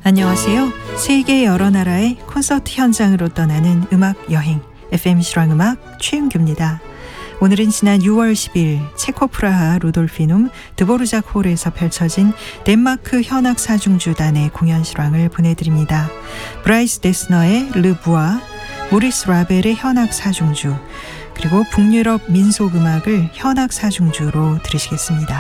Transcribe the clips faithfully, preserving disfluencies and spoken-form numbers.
안녕하세요. 세계 여러 나라의 콘서트 현장으로 떠나는 음악 여행 에프엠 실황음악 최윤규입니다. 오늘은 지난 유월 십일 체코 프라하 루돌피눔 드보르작 홀에서 펼쳐진 덴마크 현악 사중주단의 공연 실황을 보내드립니다. 브라이스 데스너의 르부아, 모리스 라벨의 현악 사중주, 그리고 북유럽 민속음악을 현악 사중주로 들으시겠습니다.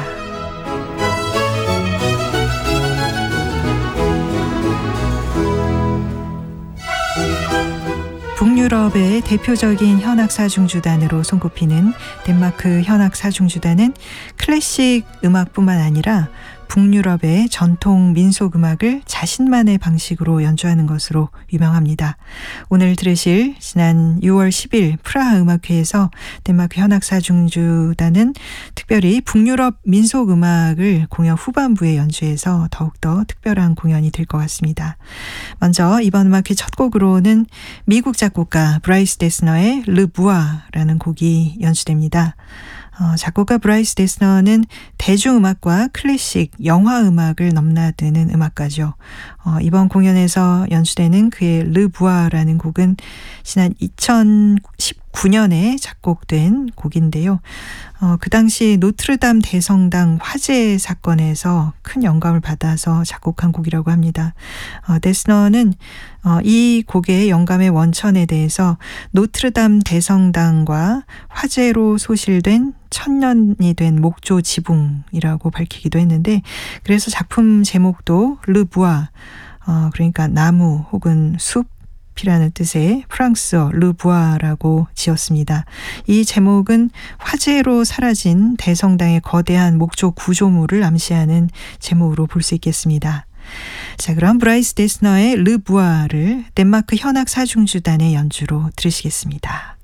북유럽의 대표적인 현악 사중주단으로 손꼽히는 덴마크 현악 사중주단은 클래식 음악뿐만 아니라 북유럽의 전통 민속음악을 자신만의 방식으로 연주하는 것으로 유명합니다. 오늘 들으실 지난 유월 십일 프라하 음악회에서 덴마크 현악 사중주단은 특별히 북유럽 민속음악을 공연 후반부에 연주해서 더욱더 특별한 공연이 될 것 같습니다. 먼저 이번 음악회 첫 곡으로는 미국 작곡가 브라이스 데스너의 르부아라는 곡이 연주됩니다. 어, 작곡가 브라이스 데스너는 대중음악과 클래식, 영화음악을 넘나드는 음악가죠. 어, 이번 공연에서 연주되는 그의 르부아라는 곡은 지난 이천십구 년에 작곡된 곡인데요. 어, 그 당시 노트르담 대성당 화재 사건에서 큰 영감을 받아서 작곡한 곡이라고 합니다. 어, 데스너는 어, 이 곡의 영감의 원천에 대해서 노트르담 대성당과 화재로 소실된 천년이 된 목조 지붕이라고 밝히기도 했는데, 그래서 작품 제목도 르부아, 어, 그러니까 나무 혹은 숲이라는 뜻의 프랑스어 르부아라고 지었습니다. 이 제목은 화재로 사라진 대성당의 거대한 목조 구조물을 암시하는 제목으로 볼 수 있겠습니다. 자, 그럼 브라이스 데스너의 르부아를 덴마크 현악 사중주단의 연주로 들으시겠습니다.